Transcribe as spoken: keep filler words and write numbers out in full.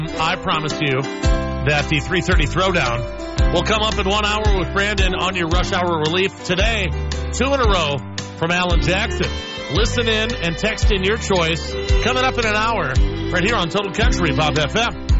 I promise you that the three thirty Throwdown will come up in one hour with Brandon on your rush hour relief. Today, two in a row from Alan Jackson. Listen in and text in your choice. Coming up in an hour right here on Total Country Pop F M.